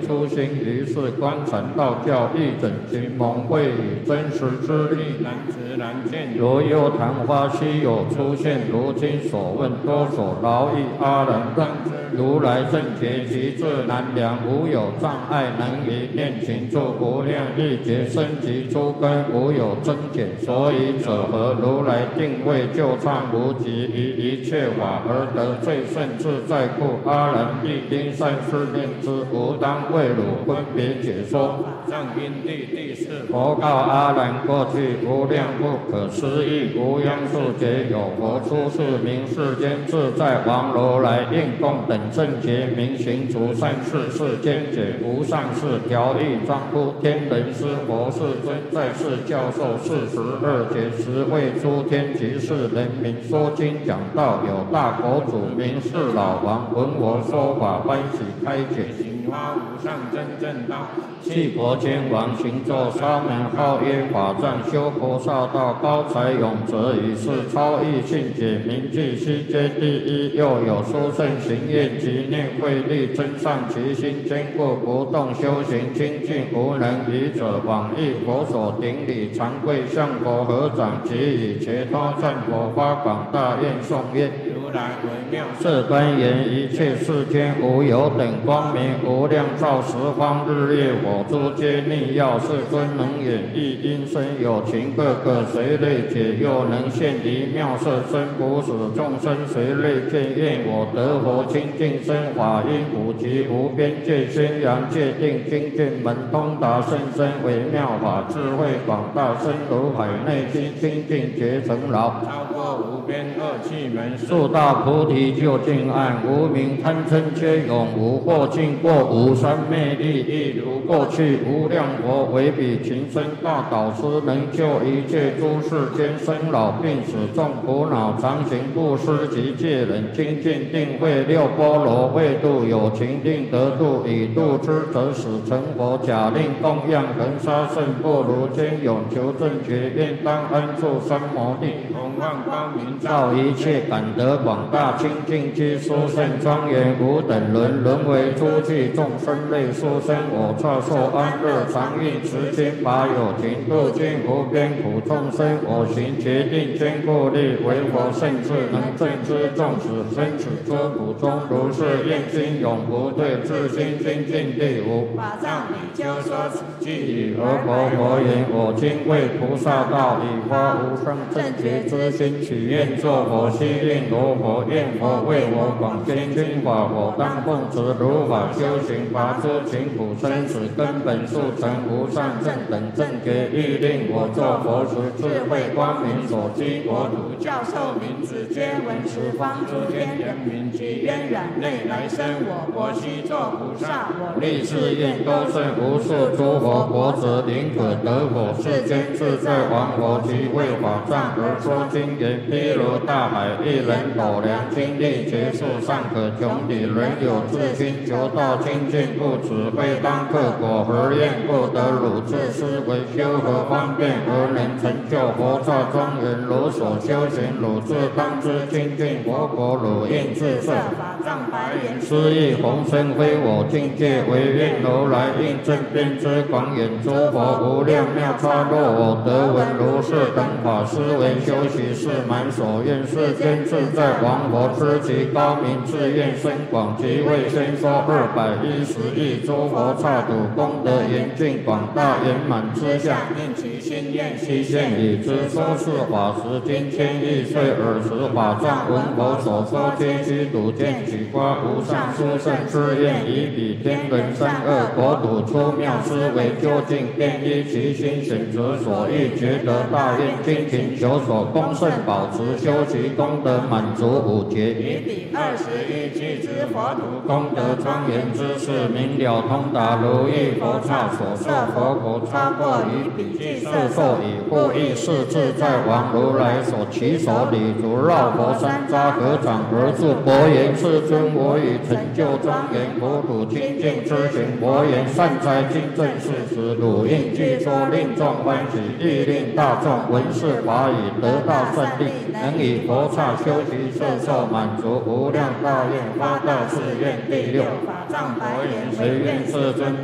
初心，于是观禅道教义整经蒙会以真实之力难知难见。如有昙花稀有出现，如今所问多所劳役阿人让知如来正觉极智难量，无有障碍能以念情助无量亿劫生及诸根，无有增减，所以者何？如来定位就畅无极，于一切法而得最胜自在故，阿人必应善思念之，无当为汝分别解说。藏因地第四，佛告阿难：过去无量不可思议无央数劫，有佛出世名世间自在王如来，应供等正觉明行除善事，世间解无上士调御庄乎天人师佛世尊，在世教授42节时，为诸天及世人民说经讲道，有大佛祖名是老王，闻我说法，欢喜开解，行发无上真正道。系佛天王行作沙门，号曰法藏，修菩萨道，高才永泽，以是超逸信解，名具悉皆第一。又有殊胜行愿及念慧力，增上其心，坚固不动，修行精进，无能愚者往诣佛所顶礼，常跪向佛合掌，即以切托赞佛，发广大愿颂曰：如来为妙是端严，一切世间无有等光明，无量照十方日月火诸皆逆耀，世尊能演绎因身有情，个个随类解，又能现离妙色身，不使众生随类见。愿我得佛清净身，法音普及无边界，宣扬界定精进门，通达甚深微妙法，智慧广大，深如海内心，清净觉成牢，超过无边恶趣门，速到菩提究竟岸，无明贪嗔皆永无惑，尽过无三昧力，亦如过去无量佛为彼情深大导师，能救一切诸世间生老病死众苦恼，常行布施及戒忍，精进定慧六波罗，为度有情令得度，以度之则使成佛，假令供养恒沙圣不如坚勇求正觉，愿当安住三摩地，弘望光明照一切，感得广大清净之殊胜庄严，无等伦，沦为诸趣众生类殊生，我刹受安乐常运持心，法有情度尽无边苦众生，我行决定坚固力，为佛圣智能正知众使生死诸苦中，如是愿心永不退，自心精进地无。法藏比丘说此句语，而佛言：我今为菩萨道，以发无上正觉之心，许愿作佛，悉令罗佛，愿佛为我广宣经法，我当奉持如法修行，拔诸情苦生死根本，速成无上正等正觉，欲令我作佛时，智慧光明所居国土，教授名字皆闻十方诸天人民，及渊远内来生我须作菩萨，我立誓愿多胜无数诸佛，国子宁可得佛，世间自在王佛，即为法藏而说经言，譬如大海，一人斗量，精力结束，尚可穷底，人有自心，求道清净，不此非当克果，何愿不得汝自思维，修何方便而能成就佛刹庄严？如所修行，汝自当知清净佛果，汝应自设法藏白言，斯亦弘身非我境界，唯愿如来应正遍知广远，诸佛无量妙差，若我得闻如是等法，思维修习是满所愿，世间自在王佛知其高明，自愿深广，即为先说210亿诸佛刹土，功德严净广大圆满之相，应其心愿悉现已知，说是法时今千亿岁，尔时法藏闻佛所说，皆须睹见取发无上殊胜之愿，以彼天人三恶国土出妙思维，究竟便依其心选择所欲，觉得大愿精勤求索，功胜保持修习功德满足五劫，以彼21具之佛土，功德庄严之事，明了通达如意佛刹所设佛国，超过于彼具色受以护益是自在王如来所起手礼足绕佛山楂合掌而住，佛言：世尊，我以成就庄严国土清净之行，我言善哉经正事实，汝应具说，令众欢喜，亦令大众闻是法语，得大胜利，能以佛刹修习摄受满足无量大愿，发大誓愿。第六，法藏白言，谁愿世尊